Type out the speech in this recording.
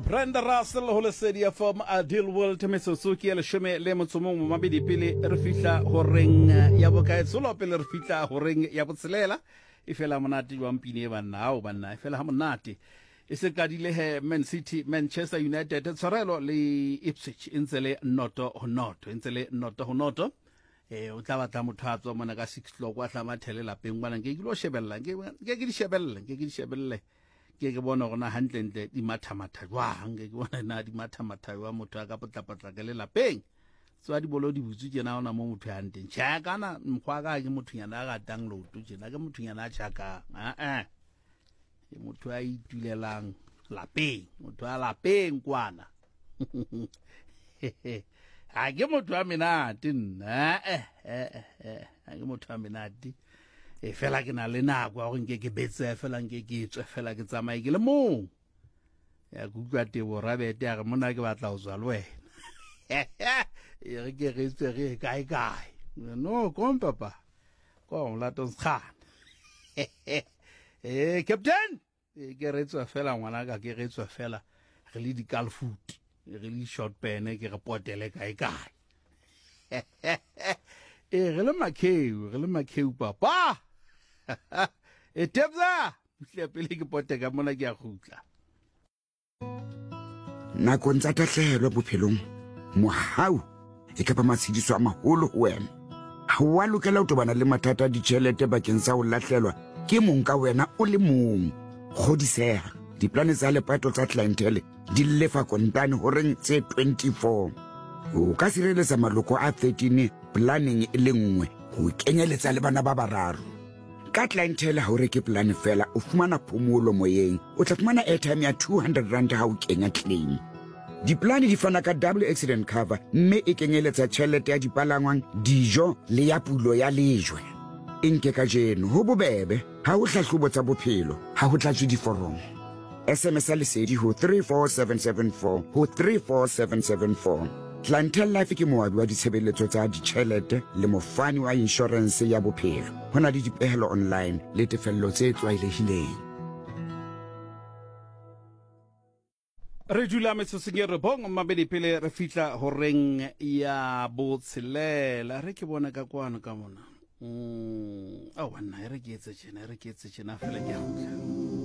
Brenda Russell ho lesedi from Adil World Mesosuki le shome le motsomong mo mabedi pele re fihla horeng ya bokaetsolo pele re fihla horeng ya botselela e fela monate wa mpine ba nao banna e fela ha monate e se kadile he Man City Manchester United tshwarelo le Ipswich intsele noto honoto o tla batla motho a tswa mona ka 6 o'clock wa hlama thelela peng bana ke lo shebella ke di shebelle ke bona gona hantle di matha jwang ke bona na di matha wa motho a ka potla ke le lapeng so a di bolo di butsu tsena ona mo motho a nteng tša kana mkhwa ka ke motho yana ga download tsena ke motho yana a tšaka ke motho a itulelang lapeng motho a lapeng kwana ha ke motho a menate nna ha ke motho a menate e fela ke na le nako a go nke ke betse fela nke ke tswe fela ke tsamaye ke le mong ya kutlwa tebo rabete ya re mona ke batla go tswa le wena e re ke re tswe re kae no kom papa kom la to skhan captain ke re tswa fela ngwana ka ke re tswa fela re le di calfoot re le short pen ke re potele kae re le makheu papa e tebza hle pele ke poteka mona ke a khutla nako ntsa tahlelo bophelong mohau e ka ba matshidiso a maholo ho wena ha wa lokela ho tobana le mathata a ditjhelete bakeng sa ho lahlelwa ke mong ka wena o le mong godiseha diplane tsa lepato tsa clientele di lefa kontane horeng tse 24 o ka sireletsa maloko a 13 planning e le nngwe ho kenyeletsa le bana ba bararo ka clientele ha o reke plan fela o fumana phomolo moyeng o tla fumana airtime ya 200 rand ha o kenya claim diplane di fana ka double accident cover mme e kenyeletsa tjhelete ya dipalangwang dijo le ya pulo ya lejwe nke ka jeno ho bobebe ha o hlahlobo tsa bophelo ha ho tlatswe diforomo SMS lesedi ho 34774 ho 34774 Clientele Life ke moabi wa ditshebeletso tsa ditjhelete le mofani wa insurance ya bophelo hona le dipehelo online le tefello tse tlwaelehileng re dula metsoseng re bong mabedi pele re fihla horeng ya botselela re ke bona ka kwana ka mona wanna re ke etse tjena fela ke a